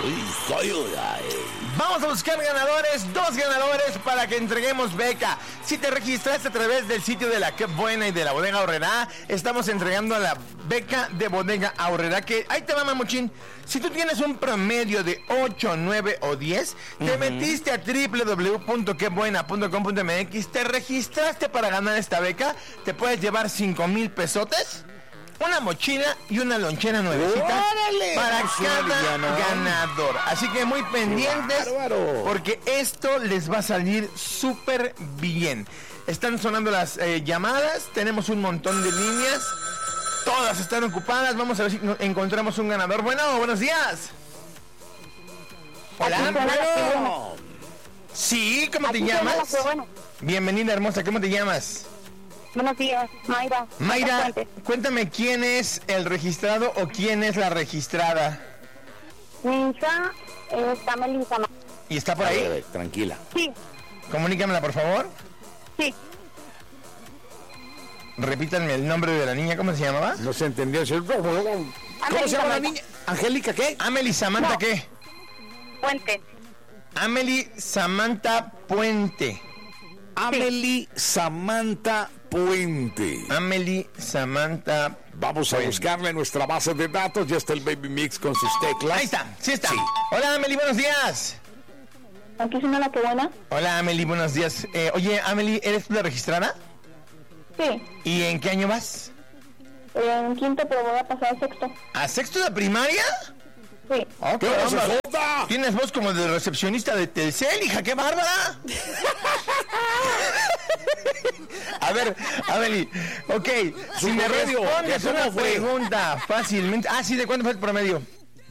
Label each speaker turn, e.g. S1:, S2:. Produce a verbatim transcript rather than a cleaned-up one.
S1: Vamos a buscar ganadores, dos ganadores para que entreguemos beca. Si te registraste a través del sitio de la Qué Buena y de la Bodega Aurrerá, estamos entregando la beca de Bodega Aurrerá, que ahí te va, Mamuchín. Si tú tienes un promedio de ocho, nueve o diez, uh-huh. te metiste a doble u doble u doble u punto qué buena punto com punto m x, te registraste para ganar esta beca, te puedes llevar cinco mil pesotes, una mochila y una lonchera nuevecita. ¡Órale! Para cada ganador. Así que muy pendientes, porque esto les va a salir súper bien. Están sonando las eh, llamadas, tenemos un montón de líneas, todas están ocupadas. Vamos a ver si encontramos un ganador. Bueno, buenos días. Hola. Bueno. Sí, ¿cómo te llamas? Bienvenida, hermosa, ¿cómo te llamas?
S2: Buenos días, Mayra.
S1: Mayra, cuéntame, ¿quién es el registrado o quién es la registrada?
S2: Mi hija está Melissa.
S1: ¿Y está por ahí?
S3: Ver, tranquila.
S2: Sí.
S1: Comunícamela, por favor.
S2: Sí.
S1: Repítanme el nombre de la niña, ¿cómo se llamaba?
S3: No se entendió. ¿Cómo Amelie se llama la niña? ¿Angélica qué?
S1: Amelie Samantha,
S2: no.
S1: ¿qué?
S2: Puente.
S1: Amelie Samantha Puente.
S3: Amelie Samantha Puente.
S1: Amelie Samantha
S3: Vamos Puente. A buscarle en nuestra base de datos. Ya está el Baby Mix con sus teclas.
S1: Ahí está, sí está. Sí. Hola, Amelie, buenos días.
S2: Aquí es una la que buena.
S1: Hola, Amelie, buenos días. Eh, oye, Amelie, ¿eres tú la registrada?
S2: Sí.
S1: ¿Y en qué año vas?
S2: En quinto, pero voy a pasar a sexto.
S1: ¿A sexto de primaria?
S2: Sí.
S1: Oh, ¿qué onda? Tienes voz como de recepcionista de Telcel, hija, qué bárbara. A ver, Amelie, ok, si me respondes una pregunta fácilmente. Ah, sí, ¿de cuánto fue el promedio?